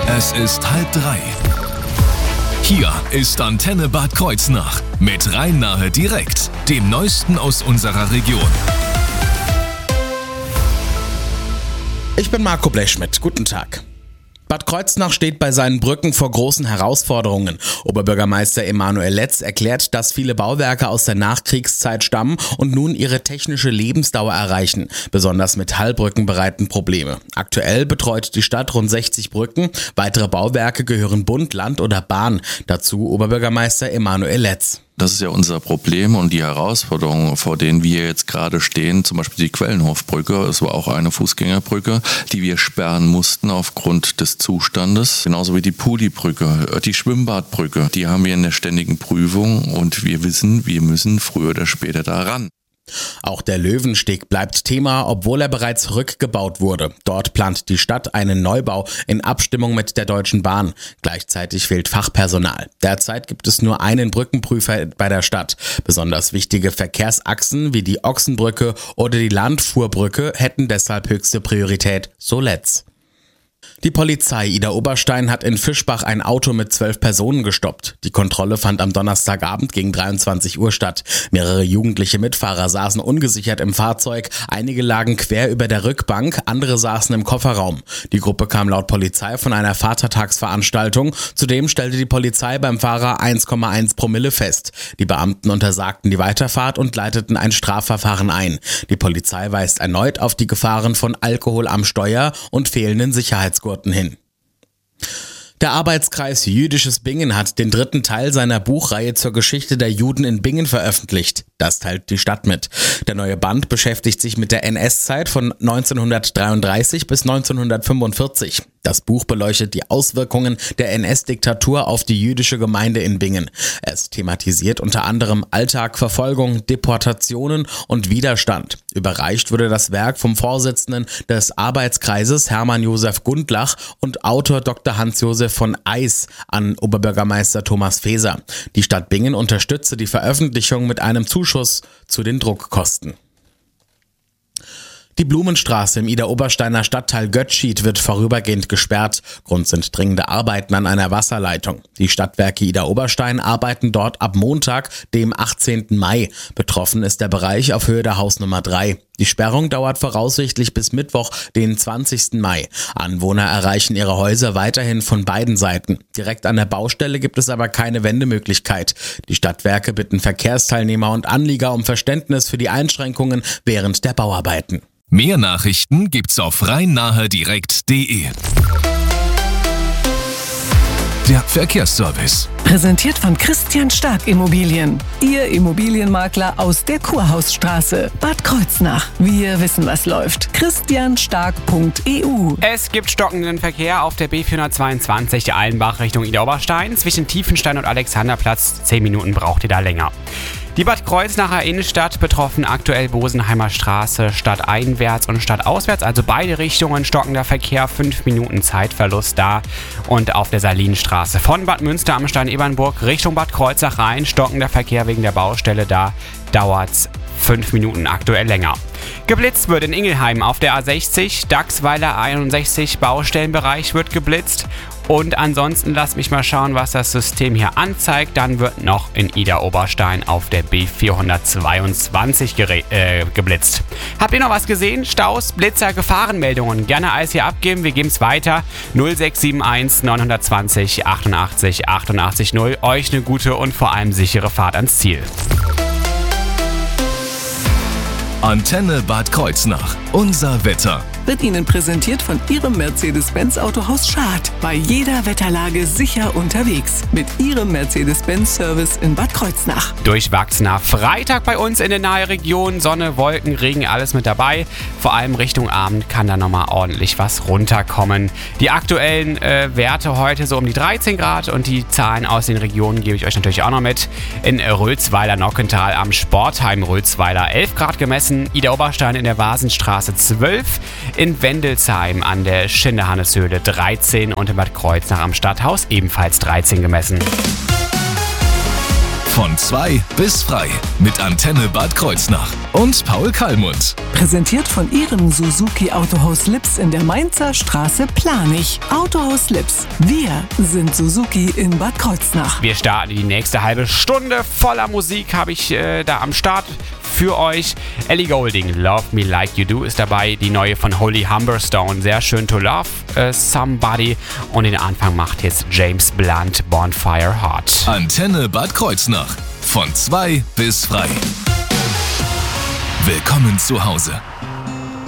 Es ist 2:30. Hier ist Antenne Bad Kreuznach mit Rhein-Nahe direkt, dem Neuesten aus unserer Region. Ich bin Marco Blechschmidt. Guten Tag. Bad Kreuznach steht bei seinen Brücken vor großen Herausforderungen. Oberbürgermeister Emanuel Letz erklärt, dass viele Bauwerke aus der Nachkriegszeit stammen und nun ihre technische Lebensdauer erreichen. Besonders Metallbrücken bereiten Probleme. Aktuell betreut die Stadt rund 60 Brücken. Weitere Bauwerke gehören Bund, Land oder Bahn. Dazu Oberbürgermeister Emanuel Letz. Das ist ja unser Problem und die Herausforderungen, vor denen wir jetzt gerade stehen, zum Beispiel die Quellenhofbrücke, es war auch eine Fußgängerbrücke, die wir sperren mussten aufgrund des Zustandes, genauso wie die Pudi-Brücke, die Schwimmbadbrücke, die haben wir in der ständigen Prüfung und wir wissen, wir müssen früher oder später da ran. Auch der Löwensteg bleibt Thema, obwohl er bereits rückgebaut wurde. Dort plant die Stadt einen Neubau in Abstimmung mit der Deutschen Bahn. Gleichzeitig fehlt Fachpersonal. Derzeit gibt es nur einen Brückenprüfer bei der Stadt. Besonders wichtige Verkehrsachsen wie die Ochsenbrücke oder die Landfuhrbrücke hätten deshalb höchste Priorität, so Letz. Die Polizei Idar-Oberstein hat in Fischbach ein Auto mit 12 Personen gestoppt. Die Kontrolle fand am Donnerstagabend gegen 23 Uhr statt. Mehrere jugendliche Mitfahrer saßen ungesichert im Fahrzeug. Einige lagen quer über der Rückbank, andere saßen im Kofferraum. Die Gruppe kam laut Polizei von einer Vatertagsveranstaltung. Zudem stellte die Polizei beim Fahrer 1,1 Promille fest. Die Beamten untersagten die Weiterfahrt und leiteten ein Strafverfahren ein. Die Polizei weist erneut auf die Gefahren von Alkohol am Steuer und fehlenden Sicherheitsgurten hin. Der Arbeitskreis Jüdisches Bingen hat den 3. Teil seiner Buchreihe zur Geschichte der Juden in Bingen veröffentlicht. Das teilt die Stadt mit. Der neue Band beschäftigt sich mit der NS-Zeit von 1933 bis 1945. Das Buch beleuchtet die Auswirkungen der NS-Diktatur auf die jüdische Gemeinde in Bingen. Es thematisiert unter anderem Alltag, Verfolgung, Deportationen und Widerstand. Überreicht wurde das Werk vom Vorsitzenden des Arbeitskreises Hermann Josef Gundlach und Autor Dr. Hans-Josef von Eis an Oberbürgermeister Thomas Feser. Die Stadt Bingen unterstütze die Veröffentlichung mit einem Zuschuss zu den Druckkosten. Die Blumenstraße im Idar-Obersteiner Stadtteil Götschid wird vorübergehend gesperrt. Grund sind dringende Arbeiten an einer Wasserleitung. Die Stadtwerke Idar-Oberstein arbeiten dort ab Montag, dem 18. Mai. Betroffen ist der Bereich auf Höhe der Hausnummer 3. Die Sperrung dauert voraussichtlich bis Mittwoch, den 20. Mai. Anwohner erreichen ihre Häuser weiterhin von beiden Seiten. Direkt an der Baustelle gibt es aber keine Wendemöglichkeit. Die Stadtwerke bitten Verkehrsteilnehmer und Anlieger um Verständnis für die Einschränkungen während der Bauarbeiten. Mehr Nachrichten gibt's auf rhein-nahe-direkt.de. Der Verkehrsservice. Präsentiert von Christian Stark Immobilien. Ihr Immobilienmakler aus der Kurhausstraße, Bad Kreuznach. Wir wissen, was läuft. christianstark.eu. Es gibt stockenden Verkehr auf der B422 Allenbach Richtung Idar-Oberstein. Zwischen Tiefenstein und Alexanderplatz 10 Minuten braucht ihr da länger. Die Bad Kreuznacher Innenstadt betroffen aktuell Bosenheimer Straße stadteinwärts und stadtauswärts, also beide Richtungen stockender Verkehr, 5 Minuten Zeitverlust da. Und auf der Salinstraße von Bad Münster am Stein-Ebernburg Richtung Bad Kreuznach rein, stockender Verkehr wegen der Baustelle, da dauert's 5 Minuten aktuell länger. Geblitzt wird in Ingelheim auf der A60, Dachsweiler 61 Baustellenbereich wird geblitzt. Und ansonsten lasst mich mal schauen, was das System hier anzeigt. Dann wird noch in Idar-Oberstein auf der B422 geblitzt. Habt ihr noch was gesehen? Staus, Blitzer, Gefahrenmeldungen? Gerne alles hier abgeben, wir geben es weiter. 0671 920 88 88 0. Euch eine gute und vor allem sichere Fahrt ans Ziel. Antenne Bad Kreuznach. Unser Wetter. Wird Ihnen präsentiert von Ihrem Mercedes-Benz Autohaus Schad. Bei jeder Wetterlage sicher unterwegs. Mit Ihrem Mercedes-Benz-Service in Bad Kreuznach. Durchwachsener Freitag bei uns in der Nahe-Region. Sonne, Wolken, Regen, alles mit dabei. Vor allem Richtung Abend kann da nochmal ordentlich was runterkommen. Die aktuellen Werte heute so um die 13 Grad und die Zahlen aus den Regionen gebe ich euch natürlich auch noch mit. In Rölsweiler-Nockental am Sportheim Rölsweiler 11 Grad gemessen. Idar-Oberstein in der Vasenstraße 12. In Wendelsheim an der Schinderhanneshöhle 13 und in Bad Kreuznach am Stadthaus ebenfalls 13 gemessen. Von 2 bis frei mit Antenne Bad Kreuznach. und Paul Kallmund. Präsentiert von Ihrem Suzuki Autohaus Lips in der Mainzer Straße Planich. Autohaus Lips. Wir sind Suzuki in Bad Kreuznach. Wir starten die nächste halbe Stunde voller Musik, habe ich da am Start für euch. Ellie Goulding, Love Me Like You Do ist dabei. Die neue von Holly Humberstone, sehr schön to Love Somebody. Und den Anfang macht jetzt James Blunt, Bonfire Heart. Antenne Bad Kreuznach. Von 2 bis frei. Willkommen zu Hause.